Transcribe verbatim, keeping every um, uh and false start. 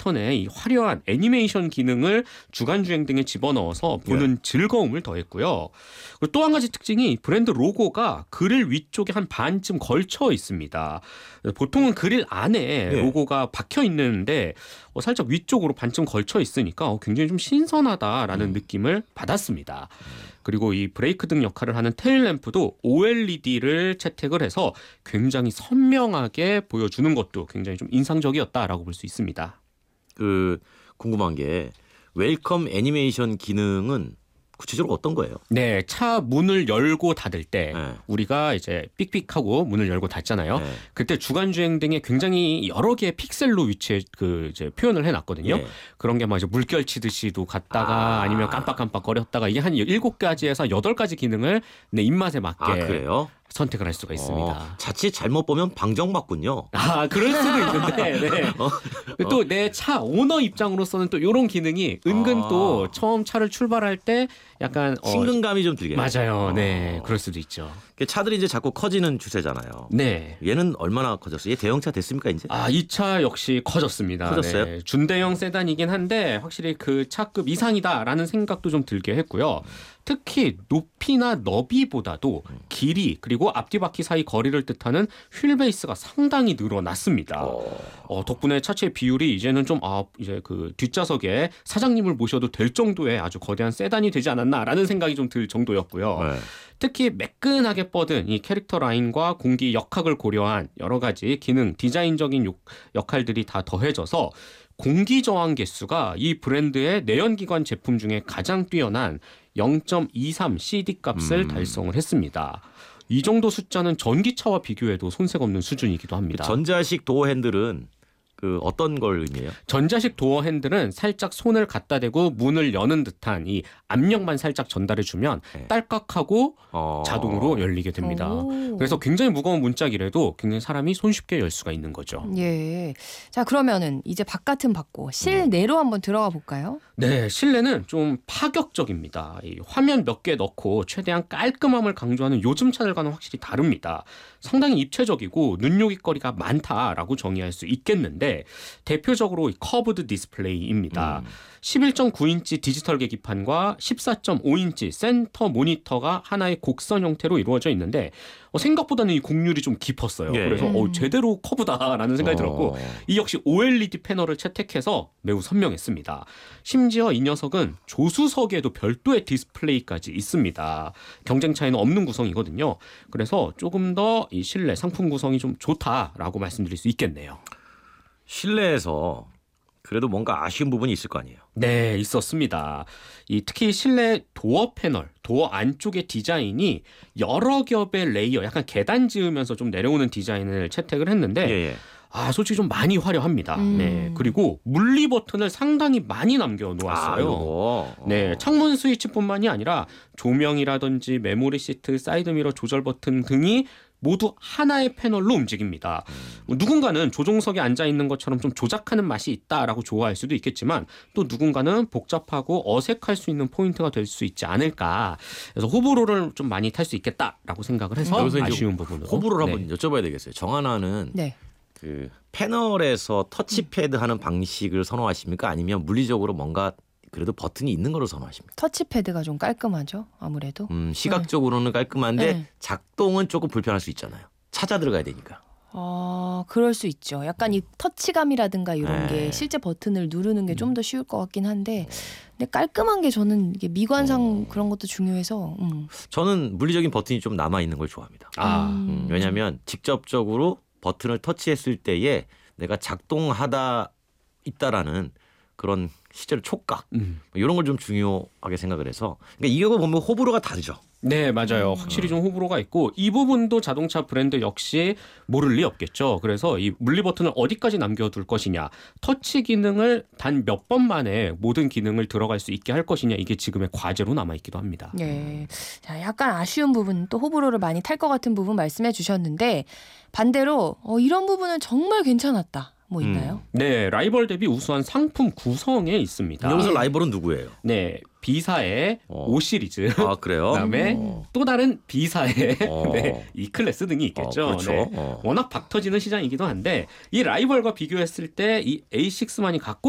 패턴의 이 화려한 애니메이션 기능을 주간 주행 등에 집어넣어서 보는 예. 즐거움을 더했고요. 그리고 또 한 가지 특징이 브랜드 로고가 그릴 위쪽에 한 반쯤 걸쳐 있습니다. 보통은 그릴 안에 예. 로고가 박혀 있는데 어, 살짝 위쪽으로 반쯤 걸쳐 있으니까 어, 굉장히 좀 신선하다라는 음. 느낌을 받았습니다. 그리고 이 브레이크 등 역할을 하는 테일램프도 오엘이디를 채택을 해서 굉장히 선명하게 보여주는 것도 굉장히 좀 인상적이었다라고 볼 수 있습니다. 그 궁금한 게 웰컴 애니메이션 기능은 구체적으로 어떤 거예요? 네, 차 문을 열고 닫을 때 네. 우리가 이제 삑삑하고 문을 열고 닫잖아요. 네. 그때 주간 주행 등에 굉장히 여러 개의 픽셀로 위치해 그 이제 표현을 해놨거든요. 네. 그런 게 막 이제 물결 치듯이도 갔다가 아. 아니면 깜빡깜빡 거렸다가 이게 한 일곱 가지에서 여덟 가지 기능을 내 입맛에 맞게. 아, 그래요? 선택을 할 수가 있습니다. 어, 자칫 잘못 보면 방정맞군요. 아, 그럴 수도 있는데 네. 어? 또 내 차 오너 입장으로서는 또 이런 기능이 은근 아. 또 처음 차를 출발할 때 약간 친근감이 어, 좀 들게. 맞아요. 어. 네, 그럴 수도 있죠. 차들이 이제 자꾸 커지는 추세잖아요. 네. 얘는 얼마나 커졌어요? 얘 대형차 됐습니까 이제? 아, 이 차 역시 커졌습니다. 커졌어요? 네. 준대형 세단이긴 한데 확실히 그 차급 이상이다라는 생각도 좀 들게 했고요. 특히 높이나 너비보다도 길이 그리고 앞뒤 바퀴 사이 거리를 뜻하는 휠 베이스가 상당히 늘어났습니다. 어, 덕분에 차체의 비율이 이제는 좀 아, 이제 그 뒷좌석에 사장님을 모셔도 될 정도의 아주 거대한 세단이 되지 않았나라는 생각이 좀 들 정도였고요. 네. 특히 매끈하게 뻗은 이 캐릭터 라인과 공기 역학을 고려한 여러 가지 기능, 디자인적인 역할들이 다 더해져서 공기 저항 개수가 이 브랜드의 내연기관 제품 중에 가장 뛰어난 영 점 이삼 씨디 값을 음. 달성을 했습니다. 이 정도 숫자는 전기차와 비교해도 손색 없는 수준이기도 합니다. 전자식 도어 핸들은 그 어떤 걸 의미해요? 전자식 도어 핸들은 살짝 손을 갖다 대고 문을 여는 듯한 이 압력만 살짝 전달해주면 네. 딸깍하고 어... 자동으로 열리게 됩니다. 오. 그래서 굉장히 무거운 문짝이라도 굉장히 사람이 손쉽게 열 수가 있는 거죠. 예. 자, 그러면은 이제 바깥은 받고 실내로 음. 한번 들어가 볼까요? 네, 실내는 좀 파격적입니다. 이 화면 몇 개 넣고 최대한 깔끔함을 강조하는 요즘 차들과는 확실히 다릅니다. 상당히 입체적이고 눈요깃거리가 많다라고 정의할 수 있겠는데 대표적으로 이 커브드 디스플레이입니다. 음. 십일 점 구 인치 디지털 계기판과 십사 점 오 인치 센터 모니터가 하나의 곡선 형태로 이루어져 있는데 어, 생각보다는 이 곡률이 좀 깊었어요. 예. 그래서 어, 제대로 커브다라는 생각이 어. 들었고 이 역시 오엘이디 패널을 채택해서 매우 선명했습니다. 심지어 이 녀석은 조수석에도 별도의 디스플레이까지 있습니다. 경쟁차에는 없는 구성이거든요. 그래서 조금 더 이 실내 상품 구성이 좀 좋다라고 말씀드릴 수 있겠네요. 실내에서 그래도 뭔가 아쉬운 부분이 있을 거 아니에요? 네, 있었습니다. 이 특히 실내 도어 패널, 도어 안쪽의 디자인이 여러 겹의 레이어, 약간 계단 지으면서 좀 내려오는 디자인을 채택을 했는데 예, 예. 아, 솔직히 좀 많이 화려합니다. 음. 네, 그리고 물리 버튼을 상당히 많이 남겨놓았어요. 아, 네, 창문 스위치뿐만이 아니라 조명이라든지 메모리 시트, 사이드미러 조절 버튼 등이 모두 하나의 패널로 움직입니다. 음. 누군가는 조종석에 앉아있는 것처럼 좀 조작하는 맛이 있다라고 좋아할 수도 있겠지만 또 누군가는 복잡하고 어색할 수 있는 포인트가 될 수 있지 않을까. 그래서 호불호를 좀 많이 탈 수 있겠다라고 생각을 해서 음. 아쉬운 부분으로. 호불호를 네. 한번 여쭤봐야 되겠어요. 정하나는 네. 그 패널에서 터치패드 하는 방식을 선호하십니까? 아니면 물리적으로 뭔가 그래도 버튼이 있는 거로 선호하십니까? 터치패드가 좀 깔끔하죠. 아무래도. 음, 시각적으로는 네. 깔끔한데 네. 작동은 조금 불편할 수 있잖아요. 찾아 들어가야 되니까. 아, 그럴 수 있죠. 약간 이 터치감이라든가 이런 네. 게 실제 버튼을 누르는 게 좀 더 쉬울 것 같긴 한데 근데 깔끔한 게 저는 이게 미관상 어. 그런 것도 중요해서 음. 저는 물리적인 버튼이 좀 남아있는 걸 좋아합니다. 아. 음, 왜냐하면 직접적으로 버튼을 터치했을 때에 내가 작동하다 있다라는 그런 실제로 촉각 음. 이런 걸 좀 중요하게 생각을 해서 그러니까 이거 보면 호불호가 다르죠. 네, 맞아요. 확실히 좀 호불호가 있고 이 부분도 자동차 브랜드 역시 모를 리 없겠죠. 그래서 이 물리 버튼을 어디까지 남겨둘 것이냐, 터치 기능을 단 몇 번 만에 모든 기능을 들어갈 수 있게 할 것이냐, 이게 지금의 과제로 남아있기도 합니다. 네, 자, 약간 아쉬운 부분, 또 호불호를 많이 탈 것 같은 부분 말씀해 주셨는데 반대로 어, 이런 부분은 정말 괜찮았다. 뭐 있나요? 음. 네, 라이벌 대비 우수한 상품 구성에 있습니다. 여기서 라이벌은 누구예요? 네, B사의 어. 오 시리즈. 아, 그래요? 그다음에 어. 또 다른 B사의 어. 네, E-클래스 등이 있겠죠. 어, 그렇죠. 네. 어. 워낙 박 터지는 시장이기도 한데 이 라이벌과 비교했을 때 이 에이 식스만이 갖고